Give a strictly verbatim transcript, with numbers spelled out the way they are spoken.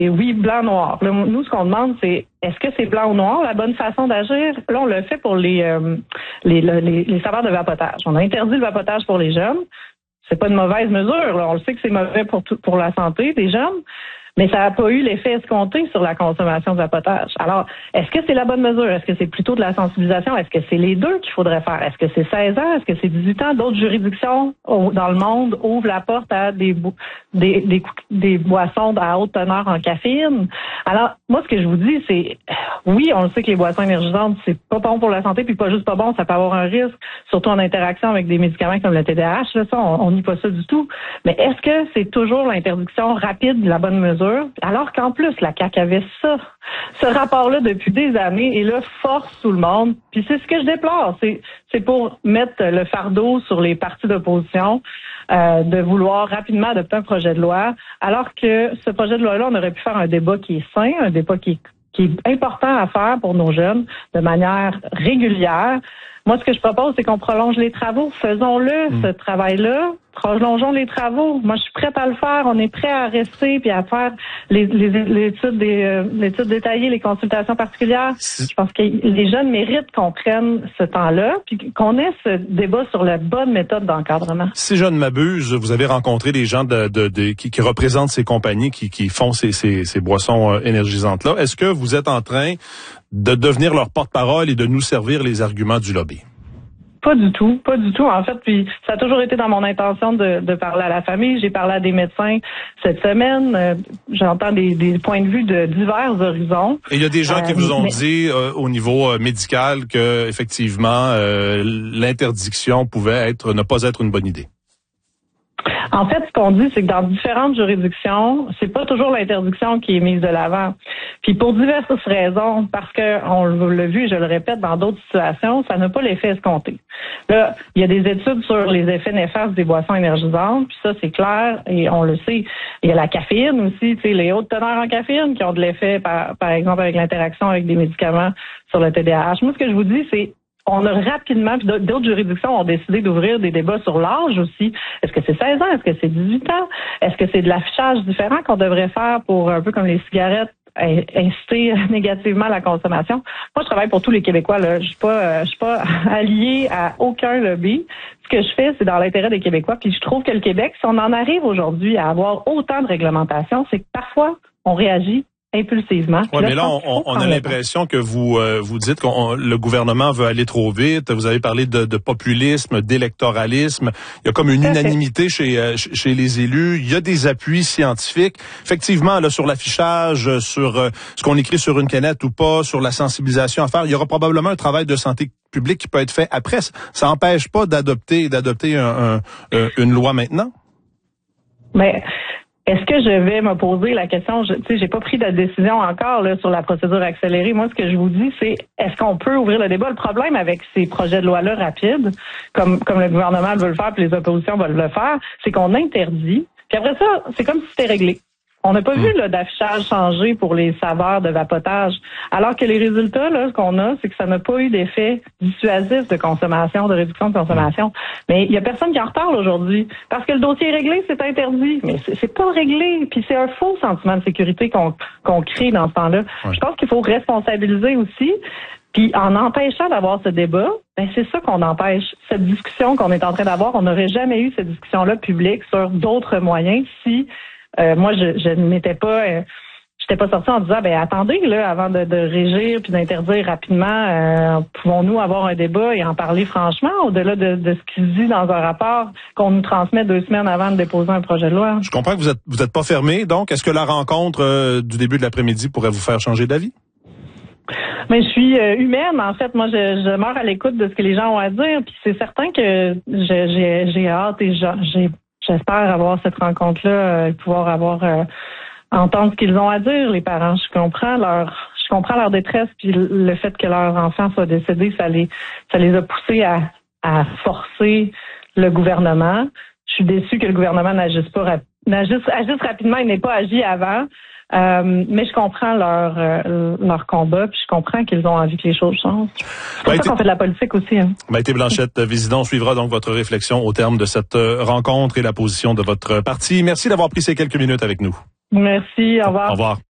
Et oui, blanc-noir. Là, nous, ce qu'on demande, c'est est-ce que c'est blanc ou noir, la bonne façon d'agir? Là, on le fait pour les, euh, les, les, les saveurs de vapotage. On a interdit le vapotage pour les jeunes. C'est pas une mauvaise mesure. Là. On le sait que c'est mauvais pour tout, pour la santé des jeunes. Mais ça n'a pas eu l'effet escompté sur la consommation de vapotage. Alors, est-ce que c'est la bonne mesure? Est-ce que c'est plutôt de la sensibilisation? Est-ce que c'est les deux qu'il faudrait faire? Est-ce que c'est seize ans? Est-ce que c'est dix-huit ans? D'autres juridictions dans le monde ouvrent la porte à des, bo- des, des, des boissons à haute teneur en caféine. Alors, moi, ce que je vous dis, c'est, oui, on le sait que les boissons énergisantes, c'est pas bon pour la santé, puis pas juste pas bon, ça peut avoir un risque, surtout en interaction avec des médicaments comme le T D A H. Là, ça, on nie pas ça du tout. Mais est-ce que c'est toujours l'interdiction rapide de la bonne mesure? Alors qu'en plus, la C A Q avait ça, ce rapport-là depuis des années, et là, force tout le monde. Puis c'est ce que je déplore, c'est, c'est pour mettre le fardeau sur les partis d'opposition, euh, de vouloir rapidement adopter un projet de loi, alors que ce projet de loi-là, on aurait pu faire un débat qui est sain, un débat qui est, qui est important à faire pour nos jeunes de manière régulière. Moi, ce que je propose, c'est qu'on prolonge les travaux. Faisons-le, mmh. ce travail-là. Prolongeons les travaux. Moi, je suis prête à le faire. On est prêt à rester puis à faire les, les, les études, des, euh, l'étude détaillée, les consultations particulières. Je pense que les jeunes méritent qu'on prenne ce temps-là puis qu'on ait ce débat sur la bonne méthode d'encadrement. Si je ne m'abuse, vous avez rencontré des gens de, de, de qui, qui représentent ces compagnies qui, qui font ces, ces, ces boissons énergisantes-là. Est-ce que vous êtes en train de devenir leur porte-parole et de nous servir les arguments du lobby? Pas du tout, pas du tout. En fait, puis ça a toujours été dans mon intention de, de parler à la famille. J'ai parlé à des médecins cette semaine. Euh, j'entends des, des points de vue de divers horizons. Et il y a des gens euh, qui vous ont mais... dit euh, au niveau euh, médical que effectivement euh, l'interdiction pouvait être ne pas être une bonne idée. En fait, ce qu'on dit, c'est que dans différentes juridictions, c'est pas toujours l'interdiction qui est mise de l'avant. Puis pour diverses raisons, parce que on l'a vu, je le répète, dans d'autres situations, ça n'a pas l'effet escompté. Là, il y a des études sur les effets néfastes des boissons énergisantes, puis ça, c'est clair, et on le sait. Il y a la caféine aussi, tu sais, les hautes teneurs en caféine qui ont de l'effet, par, par exemple, avec l'interaction avec des médicaments sur le T D A H. Moi, ce que je vous dis, c'est on a rapidement, puis d'autres juridictions ont décidé d'ouvrir des débats sur l'âge aussi. Est-ce que c'est seize ans? Est-ce que c'est dix-huit ans? Est-ce que c'est de l'affichage différent qu'on devrait faire pour, un peu comme les cigarettes, inciter négativement la consommation? Moi, je travaille pour tous les Québécois, là. Je suis pas, je suis pas alliée à aucun lobby. Ce que je fais, c'est dans l'intérêt des Québécois. Puis je trouve que le Québec, si on en arrive aujourd'hui à avoir autant de réglementation, c'est que parfois, on réagit impulsivement. Oui, mais là, on, on a l'impression que vous euh, vous dites que le gouvernement veut aller trop vite. Vous avez parlé de, de populisme, d'électoralisme. Il y a comme une unanimité chez chez les élus. Il y a des appuis scientifiques. Effectivement, là, sur l'affichage, sur euh, ce qu'on écrit sur une canette ou pas, sur la sensibilisation à faire, il y aura probablement un travail de santé publique qui peut être fait après. Ça n'empêche pas d'adopter d'adopter un, un, une loi maintenant. Mais est-ce que je vais me poser la question, je, tu sais, j'ai pas pris de décision encore là, sur la procédure accélérée. Moi, ce que je vous dis, c'est est-ce qu'on peut ouvrir le débat? Le problème avec ces projets de loi-là rapides, comme comme le gouvernement veut le faire, puis les oppositions veulent le faire, c'est qu'on interdit. Puis après ça, c'est comme si c'était réglé. On n'a pas vu là, d'affichage changer pour les saveurs de vapotage. Alors que les résultats, là, ce qu'on a, c'est que ça n'a pas eu d'effet dissuasif de consommation, de réduction de consommation. Mais il y a personne qui en reparle aujourd'hui. Parce que le dossier est réglé, c'est interdit. Mais c'est, c'est pas réglé. Puis c'est un faux sentiment de sécurité qu'on, qu'on crée dans ce temps-là. Ouais. Je pense qu'il faut responsabiliser aussi. Puis en empêchant d'avoir ce débat, ben c'est ça qu'on empêche. Cette discussion qu'on est en train d'avoir, on n'aurait jamais eu cette discussion-là publique sur d'autres moyens si Euh, moi, je, je ne m'étais pas, euh, j'étais pas sortie en disant, ben attendez là, avant de, de régir puis d'interdire rapidement, euh, pouvons-nous avoir un débat et en parler franchement, au-delà de, de ce qu'il dit dans un rapport qu'on nous transmet deux semaines avant de déposer un projet de loi. Je comprends que vous êtes, vous êtes pas fermé, donc est-ce que la rencontre euh, du début de l'après-midi pourrait vous faire changer d'avis? Mais je suis euh, humaine, en fait. Moi, je, je meurs à l'écoute de ce que les gens ont à dire, puis c'est certain que je, j'ai, j'ai hâte et j'ai J'espère avoir cette rencontre-là euh, et pouvoir avoir euh, entendre ce qu'ils ont à dire, les parents. Je comprends leur je comprends leur détresse, puis le fait que leur enfant soit décédé, ça les ça les a poussés à, à forcer le gouvernement. Je suis déçue que le gouvernement n'agisse pas n'agisse agisse rapidement, il n'ait pas agi avant. Euh, mais je comprends leur euh, leur combat, puis je comprends qu'ils ont envie que les choses changent. C'est pour ça qu'on fait de la politique aussi. Hein. Maïté Blanchette-Vizidon, suivra donc votre réflexion au terme de cette rencontre et la position de votre parti. Merci d'avoir pris ces quelques minutes avec nous. Merci, au revoir. Au revoir.